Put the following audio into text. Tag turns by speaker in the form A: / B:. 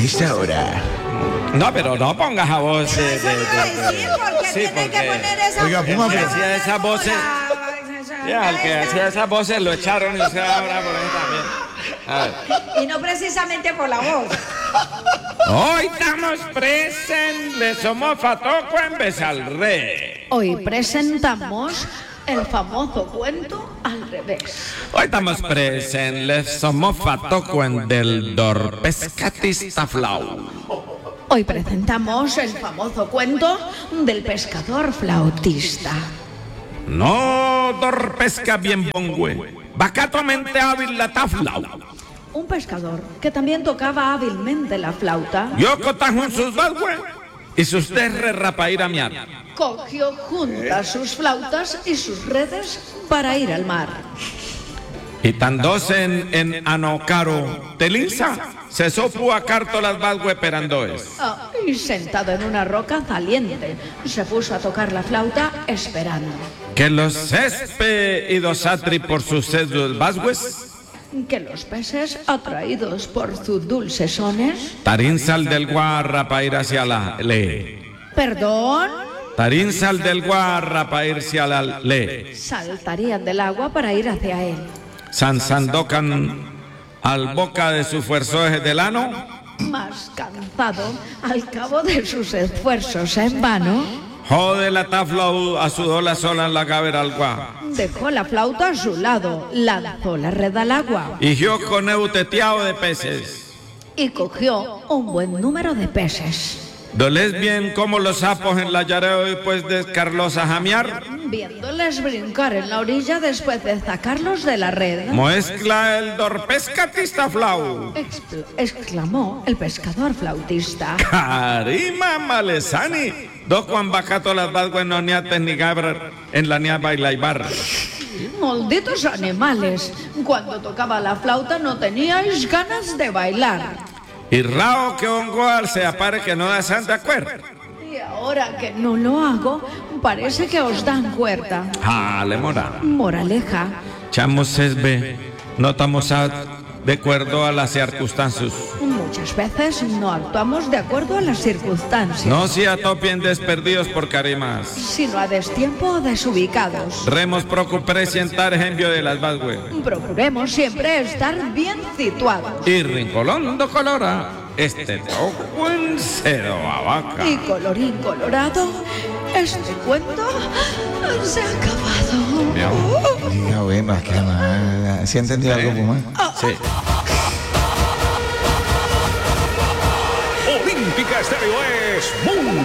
A: esta hora.
B: No, pero no pongas a voz
C: Eso iba a decir, porque
B: sí,
C: tiene que
B: porque-
C: poner esa
A: Oiga, Puma,
B: que
A: pero-
B: hacía esas voces. Ya, al que hacía esas voces lo echaron y usted ahora por ahí también. A ver.
C: Y no precisamente por la voz.
B: Hoy estamos presentes, somos Fatoco en Besalré.
D: Hoy presentamos el famoso cuento al revés.
B: Hoy estamos presentes, somos Fatoco en del Dorpescatista Flau.
D: Hoy presentamos el famoso cuento del pescador flautista.
B: No dorpesca bien bongüe, bacatamente hábil la taflau.
D: Un pescador que también tocaba hábilmente la flauta,
B: Yo cotajun sus balgüe y sus terre rapaira miar.
D: cogió juntas sus flautas y sus redes para ir al mar.
B: Y tandos en anocaro telinza, se sopu a carto las balgüe perandoes.
D: Y sentado en una roca saliente, se puso a tocar la flauta esperando.
B: Que los cespe y dosatri por sus sedos basgües,
D: Que los peces, atraídos por sus dulces sones,
B: tarín sal del guarra pa' ir hacia la le.
D: perdón,
B: Tarín sal del guarra pa' irse a la le.
D: saltarían del agua para ir hacia él.
B: Sansandocan al boca de su fuerzoje del ano,
D: Más cansado, al cabo de sus esfuerzos en vano,
B: jode la tafla a su la sola en la cabera al gua.
D: dejó la flauta a su lado, lanzó la red al agua
B: Y yo con euteteado de peces.
D: y cogió un buen número de peces.
B: ¿Dolés bien como los sapos en la yareo y pues descarlos a jamear?
D: Viéndoles brincar en la orilla después de sacarlos de la red,
B: Moescla el dorpescatista flau.
D: exclamó el pescador flautista.
B: Carima malesani. Do cuan bajato las balgües no niates ni gabrar en la nia bailaibar.
D: Malditos animales, cuando tocaba la flauta no teníais ganas de bailar.
B: Y rao que ongoal se apare que no da santa cuerda.
D: Y ahora que no lo hago, parece que os dan cuerda.
B: Jale mora.
D: Moraleja,
B: Chamos sesbe. No estamos de acuerdo a las circunstancias.
D: muchas veces no actuamos de acuerdo a las circunstancias,
B: No se atopien desperdidos por carimas.
D: sino a destiempo o desubicados.
B: Remos procupere sientar ejemplo de las balgües.
D: Procuremos siempre estar bien situados.
B: Y rincolón do colora. Este toco en cero a vaca.
D: Y colorín colorado, este cuento se ha acabado.
A: Diga, bueno, es que además, ¿sí entendió algo, Puma?
B: Sí.
E: Olímpica Estéreo es